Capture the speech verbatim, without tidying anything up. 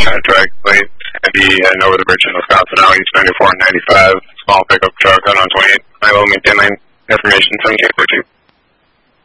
on a track plate, heavy heading over the bridge in Wisconsin now, East ninety-four and ninety-five, small pickup truck on one twenty-eight. I will maintain my information, seven K thirty-two.